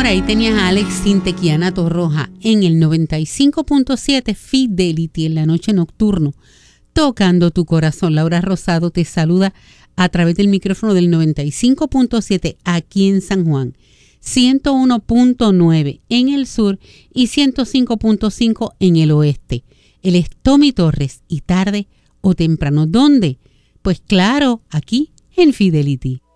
amor, ahí tenías a Alex Sintek y Ana Torroja en el 95.7 Fidelity en la noche nocturno, tocando tu corazón. Laura Rosado te saluda a través del micrófono del 95.7 aquí en San Juan, 101.9 en el sur y 105.5 en el oeste. Él es Tommy Torres y tarde o temprano, ¿dónde? Pues claro, aquí en Fidelity.